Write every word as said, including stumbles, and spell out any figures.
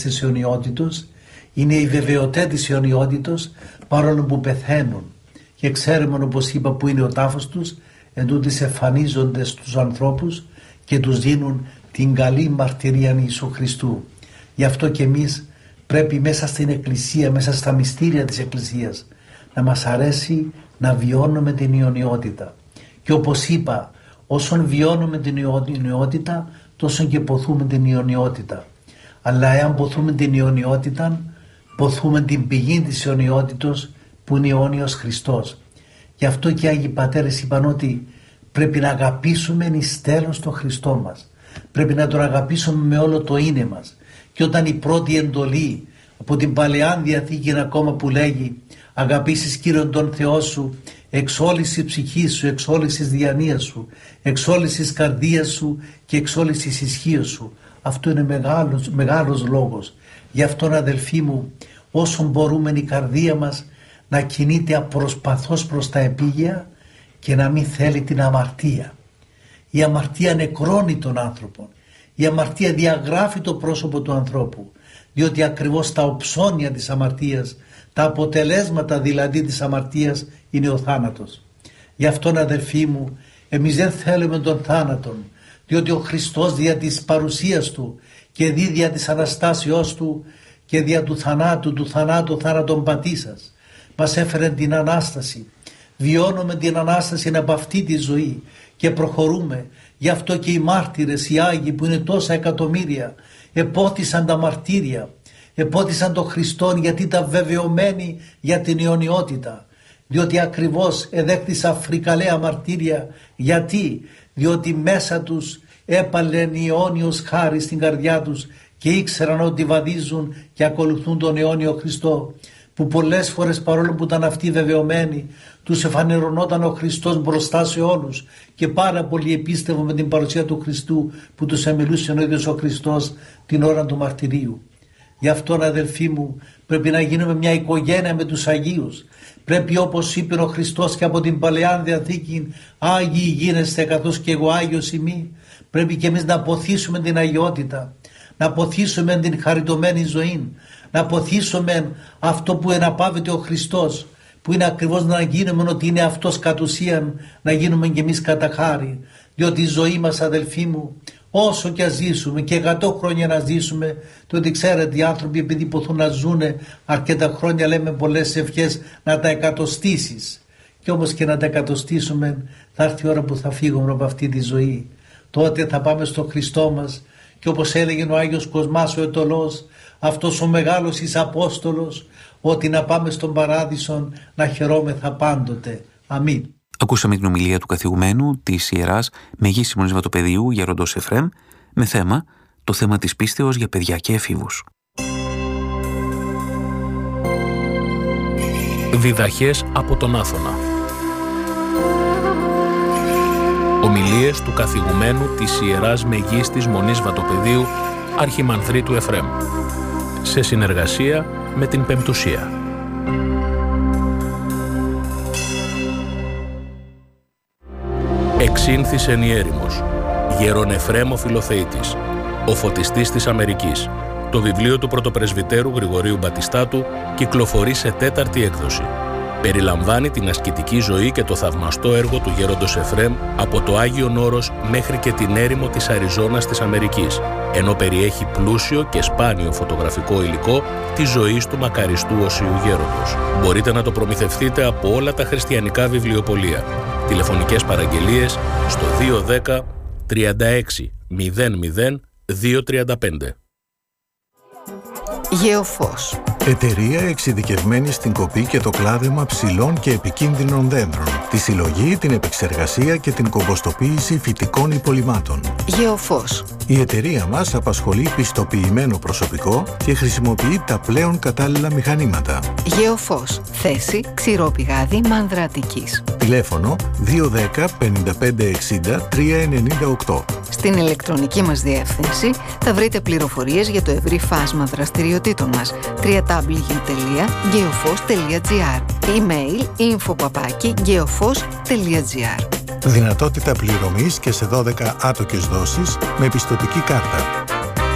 της αιωνιότητος, είναι οι βεβαιωτές της αιωνιότητος, παρόλο που πεθαίνουν. Και ξέρουμε, όπως είπα, που είναι ο τάφος τους, εντούτοις εμφανίζονται στους ανθρώπους και τους δίνουν την καλή μαρτυρία Ιησού Χριστού. Γι' αυτό και εμείς πρέπει μέσα στην Εκκλησία, μέσα στα μυστήρια της Εκκλησίας, να μας αρέσει να βιώνουμε την αιωνιότητα. Και όπως είπα, όσον βιώνουμε την αιωνιότητα, τόσο και ποθούμε την αιωνιότητα. Αλλά εάν ποθούμε την αιωνιότητα, ποθούμε την πηγή της αιωνιότητος, που είναι αιώνιος Χριστός. Γι' αυτό και οι Άγιοι Πατέρες είπαν ότι πρέπει να αγαπήσουμε εις τέλος τον Χριστό μας. Πρέπει να τον αγαπήσουμε με όλο το είναι μας. Και όταν η πρώτη εντολή από την Παλαιά Διαθήκη είναι ακόμα που λέγει «Αγαπήσεις Κύριον τον Θεό σου εξ όλης της ψυχής σου, εξ όλης της διανοίας σου, εξ όλης της καρδίας σου και εξ όλης της ισχύως σου». Αυτό είναι μεγάλος, μεγάλος λόγος. Γι' αυτόν, αδελφοί μου, όσο μπορούμε η καρδία μας να κινείται απροσπαθώς προς τα επίγεια και να μην θέλει την αμαρτία. Η αμαρτία νεκρώνει τον άνθρωπο. Η αμαρτία διαγράφει το πρόσωπο του ανθρώπου, διότι ακριβώς τα οψώνια της αμαρτίας, τα αποτελέσματα δηλαδή της αμαρτίας, είναι ο θάνατος. Γι' αυτόν, αδελφοί μου, εμείς δεν θέλουμε τον θάνατον, διότι ο Χριστός δια της παρουσίας Του και δι δια της Αναστάσεώς Του και δια του θανάτου, του θανάτου θάνατον πατήσας, μας έφερε την Ανάσταση. Βιώνουμε την Ανάσταση από αυτή τη ζωή και προχωρούμε. Γι' αυτό και οι μάρτυρες, οι Άγιοι που είναι τόσα εκατομμύρια, επότισαν τα μαρτύρια, επότισαν τον Χριστόν, γιατί ήταν βεβαιωμένοι για την αιωνιότητα. Διότι ακριβώς εδέχτησαν φρικαλαία μαρτύρια. Γιατί? Διότι μέσα τους έπαλεν η αιώνιος χάρη στην καρδιά τους και ήξεραν ότι βαδίζουν και ακολουθούν τον αιώνιο Χριστό, που πολλές φορές, παρόλο που ήταν αυτοί βεβαιωμένοι, τους εφανερωνόταν ο Χριστός μπροστά σε όλους και πάρα πολλοί επίστευαν με την παρουσία του Χριστού που τους εμιλούσε ο ίδιος ο Χριστός την ώρα του μαρτυρίου. Γι' αυτό, αδελφοί μου, πρέπει να γίνουμε μια οικογένεια με τους Αγίους. Πρέπει, όπως είπε ο Χριστός και από την Παλαιά Διαθήκη, Άγιοι γίνεστε καθώς και εγώ Άγιος ημί. Πρέπει και εμείς να αποθήσουμε την αγιότητα, να αποθήσουμε την χαριτωμένη ζωή, να αποθήσουμε αυτό που εναπαύεται ο Χριστός, που είναι ακριβώς να γίνουμε ότι είναι αυτός κατ' ουσίαν, να γίνουμε κι εμείς κατά χάρη. Διότι η ζωή μας, αδελφοί μου, όσο και ζήσουμε και εκατό χρόνια να ζήσουμε, τότε ξέρετε οι άνθρωποι επειδή ποθούν να ζουν αρκετά χρόνια, λέμε πολλές ευχές να τα εκατοστήσεις. Και όμως και να τα εκατοστήσουμε, θα έρθει η ώρα που θα φύγουμε από αυτή τη ζωή. Τότε θα πάμε στον Χριστό μας και όπως έλεγε ο Άγιος Κοσμάς ο Αιτωλός, αυτός ο μεγάλος εις Απόστολος, ότι να πάμε στον Παράδεισον να χαιρόμεθα πάντοτε. Αμήν. Ακούσαμε την ομιλία του καθηγουμένου της Ιεράς Μεγής Μονισβατοπεδίου Γέροντος Εφραίμ με θέμα το θέμα της πίστεως για παιδιά και εφήβους. Διδαχές από τον Άθωνα. Ομιλίες του καθηγουμένου της Ιεράς Μεγής της Μονής Βατοπεδίου Αρχιμανδρίτου Εφραίμ, σε συνεργασία με την Πεμπτουσία. Εξήνθησεν η έρημος, γέρον Εφραίμ ο Φιλοθεήτης, ο φωτιστής της Αμερικής. Το βιβλίο του πρωτοπρεσβυτέρου Γρηγορίου Μπατιστάτου κυκλοφορεί σε τέταρτη έκδοση. Περιλαμβάνει την ασκητική ζωή και το θαυμαστό έργο του γέροντος Εφραίμ από το Άγιον Όρος μέχρι και την έρημο της Αριζόνας της Αμερικής, ενώ περιέχει πλούσιο και σπάνιο φωτογραφικό υλικό της ζωής του μακαριστού Οσίου Γέροντος. Μπορείτε να το προμηθευτείτε από όλα τα χριστιανικά βιβλιοπωλεία. Τηλεφωνικές παραγγελίες στο δύο ένα μηδέν τριάντα έξι μηδέν μηδέν δύο τριάντα πέντε. Γεωφός. Εταιρεία εξειδικευμένη στην κοπή και το κλάδεμα ψηλών και επικίνδυνων δέντρων, τη συλλογή, την επεξεργασία και την κομποστοποίηση φυτικών υπολειμμάτων. Γεωφός. Η εταιρεία μας απασχολεί πιστοποιημένο προσωπικό και χρησιμοποιεί τα πλέον κατάλληλα μηχανήματα. Γεωφός. Θέση Ξηρόπηγάδη Μάνδρα Αττικής. Τηλέφωνο δύο ένα μηδέν πενήντα πέντε εξήντα τρία ενενήντα οκτώ. Στην ηλεκτρονική μας διεύθυνση θα βρείτε πληροφορίες για το ευρύ φάσμα δραστηριοτήτων μας. double-u double-u double-u τελεία geofos τελεία gr. Email info παπάκι geofos τελεία gr. Δυνατότητα πληρωμής και σε δώδεκα άτοκες δόσεις με πιστωτική κάρτα.